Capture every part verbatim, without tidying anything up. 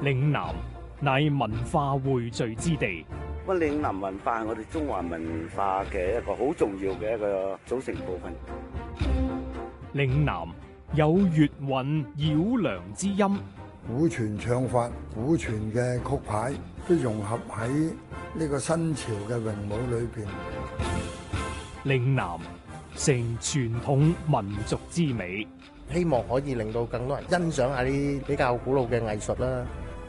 嶺南乃文化匯聚之地。 咁嶺南文化係我哋中華文化嘅一個好重要嘅一個組成部分。 嶺南有粵韻繞梁之音， 古傳唱法、古傳嘅曲牌都融合喺呢個新潮嘅詠舞裏邊。 嶺南成傳統民族之美， 希望可以令到更多人欣賞下啲比較古老嘅藝術啦。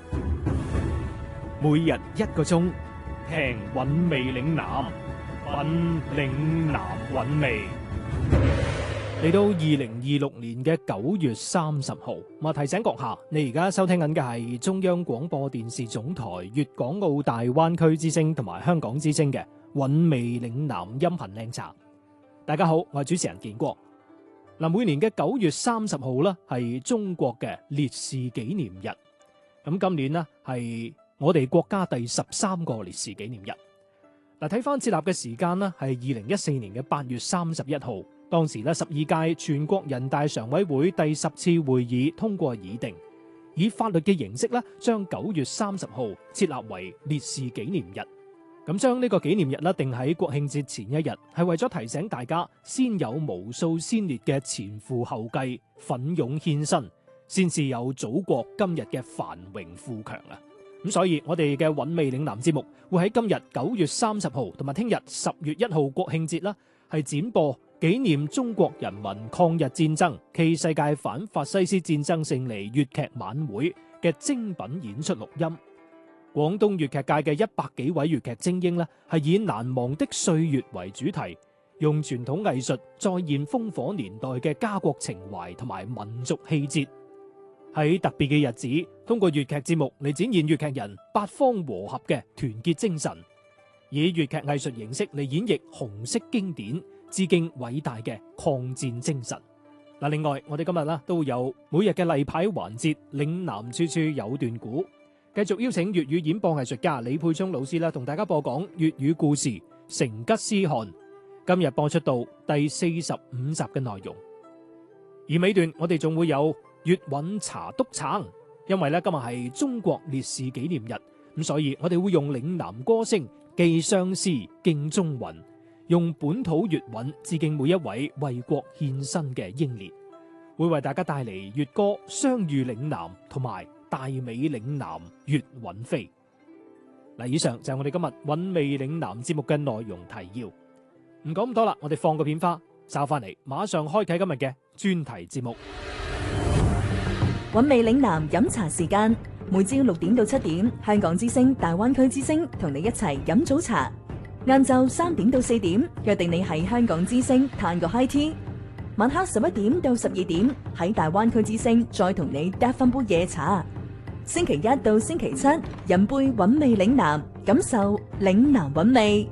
每日一個鐘，聽韻味嶺南，品嶺南韻味。嚟到二零二六年嘅九月三十號，我提醒閣下，你而家收聽緊嘅係中央廣播電視總台粵港澳大灣區之聲同埋香港之聲嘅韻味嶺南音頻靚茶。大家好，我係主持人建國。嗱，每年嘅九月三十號呢係中國嘅烈士紀念日。咁今年呢係我哋國家第十三個烈士紀念日。嗱，睇翻設立嘅時間呢係二零一四年嘅八月三十一號。當時呢十二屆全國人大常委會第十次會議通過議定，以法律嘅形式呢將九月三十號設立為烈士紀念日。咁將呢個紀念日呢定喺國慶節前一日，係為咗提醒大家先有無數先烈嘅前赴後繼、奮勇獻身，先至有祖國今日嘅繁榮富強啊！咁所以我哋嘅韻味嶺南節目會喺今日九月三十號同埋聽日十月一號國慶節啦，係展播紀念中國人民抗日戰爭暨世界反法西斯戰爭勝利粵劇晚會嘅精品演出錄音。廣東粵劇界嘅一百幾位粵劇精英呢，係以難忘的歲月為主題，用傳統藝術再現烽火年代嘅家國情懷同埋民族氣節。喺特別嘅日子，通過粵劇節目嚟展現粵劇人八方和合嘅團結精神，以粵劇藝術形式嚟演繹紅色經典，致敬偉大嘅抗戰精神。嗱，另外我哋今日啦都有每日嘅例牌環節，嶺南處處有段古，繼續邀請粵語演播藝術家李沛聰老師啦，同大家播講粵語故事《成吉思汗》。今日播出到第四十五集嘅內容，而尾段我哋仲會有粵韻茶篤撐，因為咧今日係中國烈士紀念日，咁所以我哋會用嶺南歌聲寄相思敬忠魂，用本土粵韻致敬每一位為國獻身嘅英烈，會為大家帶嚟粵歌《相遇嶺南》同埋《大美嶺南粵韻飛》。嗱，以上就係我哋今日韻味嶺南節目嘅內容提要。唔講咁多啦，我哋放個片花，稍翻嚟馬上開啟今日嘅專題節目。 韻味嶺南飲茶時間，每朝六點到七點，香港之聲、大灣區之聲同你一齊飲早茶。晏晝三點到四點，約定你喺香港之聲嘆個 high tea。晚黑十一點到十二點，喺大灣區之聲再同你嗒翻杯夜茶。星期一到星期七，飲杯韻味嶺南，感受嶺南韻味。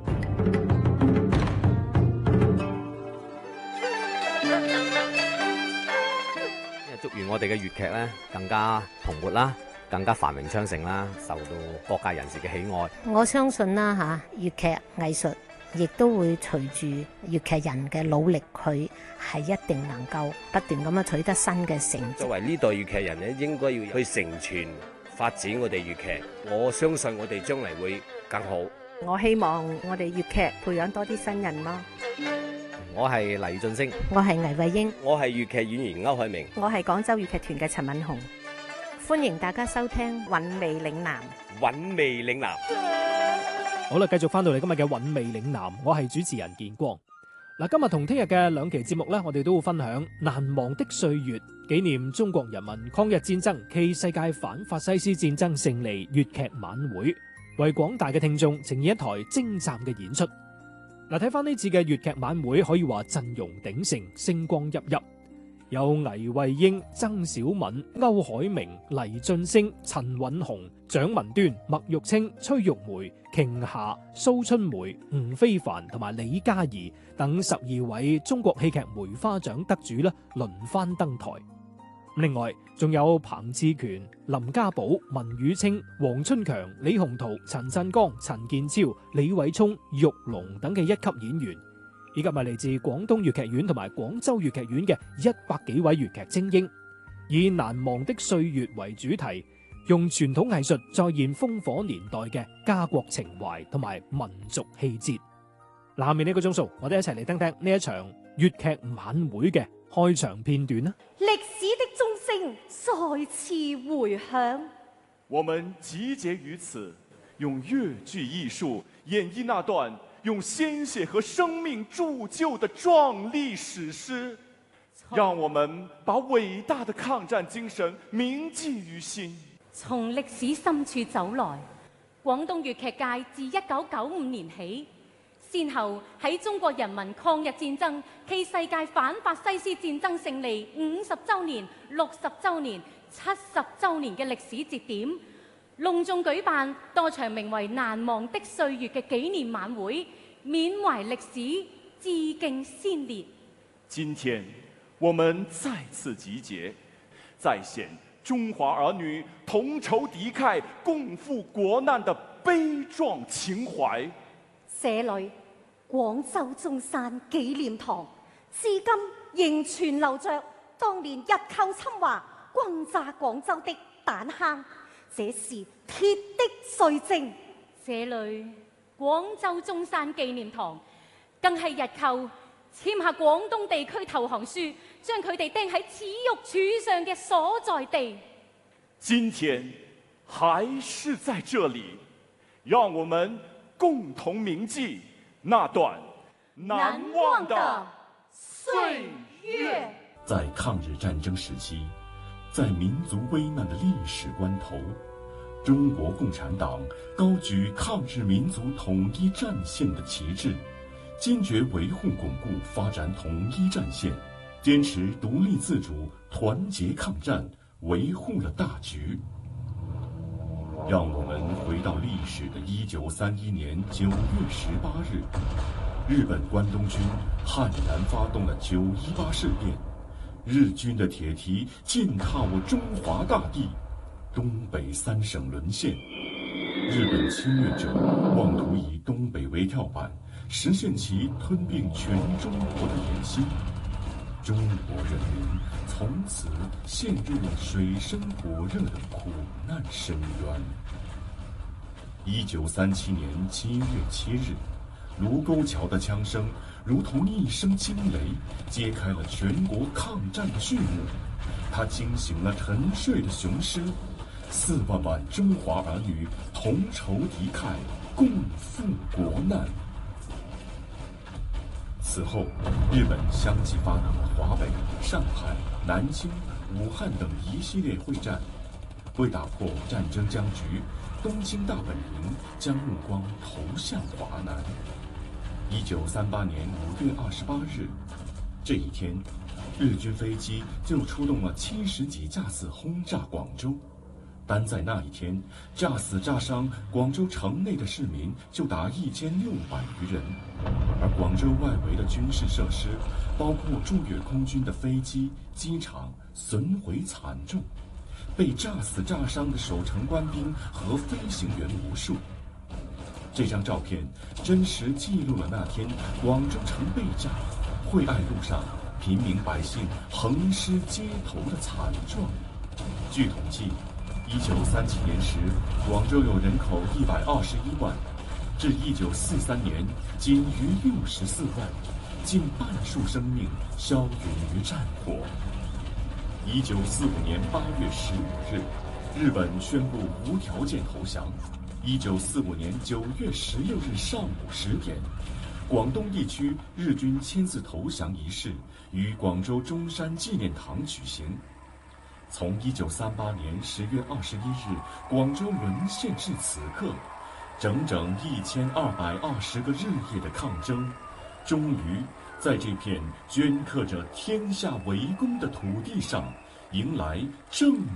祝願我哋嘅粵劇咧更加蓬勃啦，更加繁榮昌盛啦，受到各界人士嘅喜愛。 我相信啦嚇，粵劇藝術亦都會隨住粵劇人嘅努力，佢係一定能夠不斷咁樣取得新嘅成績。 作為呢代粵劇人咧，應該要去承傳發展我哋粵劇。我相信我哋將嚟會更好。 我希望我哋粵劇培養多啲新人咯。 我係黎俊升， 我係倪慧英， 我係粵劇演員歐海明， 我係廣州粵劇團嘅陳敏紅。 歡迎大家收聽韻味嶺南。 韻味嶺南。 好啦，繼續翻到嚟今日嘅韻味嶺南，我係主持人建光。嗱，今日同聽日嘅兩期節目呢，我哋都會分享難忘的歲月，紀念中國人民抗日戰爭暨世界反法西斯戰爭勝利粵劇晚會，為廣大嘅聽眾呈現一台精湛嘅演出。嗱，睇翻呢次嘅粵劇晚會，可以話陣容鼎盛，星光熠熠，有倪慧英、曾小敏、歐海明、黎俊升、陳允雄、蔣文端、麥玉清、崔玉梅、瓊霞、蘇春梅、吳非凡同埋李嘉怡等十二位中國戲劇梅花獎得主咧，輪番登台。另外仲有彭志權、林家寶、文宇清、黃春強、李鴻圖、陳振剛、陳建超、李偉聰、玉龍等嘅一級演員，以及係嚟自廣東粵劇院同埋廣州粵劇院嘅一百幾位粵劇精英，以難忘的歲月為主題， 用傳統藝術再現烽火年代嘅家國情懷同埋民族氣節。嗱，下面呢個鐘數，我哋一齊嚟聽聽呢一場粵劇晚會嘅開場片段啦。 歷史的鐘聲再次回響， 我們集結於此，用粵劇藝術演繹那段用鮮血和生命鑄就的壯麗史詩，讓我們把偉大的抗戰精神銘記於心。 從歷史深處走來，廣東粵劇界自一九九五年起，先後喺中國人民抗日戰爭暨世界反法西斯戰爭勝利五十週年、六十週年、七十週年嘅歷史節點，隆重舉辦多場名為《難忘的歲月》嘅紀念晚會，緬懷歷史，致敬先烈。 今天我們再次集結，再現中華兒女同仇敵愾、共赴國難的悲壯情懷。 這裏廣州中山紀念堂，至今仍存留着當年日寇侵華、轟炸廣州的彈坑，這是鐵的罪證。這裏廣州中山紀念堂，更係日寇簽下廣東地區投降書，將佢哋釘喺恥辱柱上嘅所在地。 今天還是在這裡，讓我們共同銘記那段難忘的歲月。 在抗日戰爭時期，在民族危難的歷史關頭，中國共產黨高舉抗日民族統一戰線的旗幟，堅決維護鞏固發展統一戰線，堅持獨立自主、團結抗戰，維護了大局。讓我們回到歷史的一九三一年九月十八日，日本關東軍悍然發動了九一八事變，日軍的鐵蹄踐踏我中華大地，東北三省淪陷。日本侵略者妄圖以東北為跳板，實現其吞併全中國的野心。中國人民從此陷入了水深火熱的苦難深淵。一九三七年七月七日，盧溝橋的槍聲如同一聲驚雷，揭開了全國抗戰的序幕。它驚醒了沉睡的雄獅，四萬萬中華兒女同仇敵愾，共赴國難。此後，日本相繼發動了華北、上海、南京、武漢等一系列會戰。為打破戰爭僵局，東京大本營將目光投向華南。一九三八年五月二十八日，這一天，日軍飛機就出動了七十幾架次轟炸廣州。單在那一天，炸死炸傷廣州城內的市民就達一千六百餘人，而廣州外圍的軍事設施，包括駐粵空軍的飛機、機場，損毀慘重，被炸死炸傷的守城官兵和飛行員無數。這張照片真實記錄了那天廣州城被炸、惠愛路上平民百姓橫屍街頭的慘狀。據統計，一九三七年時，廣州有人口一百二十一萬，至一九四三年僅餘六十四萬，近半數生命消殞於戰火。一九四五年八月十五日，日本宣布無條件投降。一九四五年九月十六日上午十點，廣東地區日軍簽字投降儀式於廣州中山紀念堂舉行。從一九三八年十月二十一日廣州淪陷至此刻，整整一千二百二十個日夜的抗爭，終於在這片鐫刻着天下為公的土地上，迎來正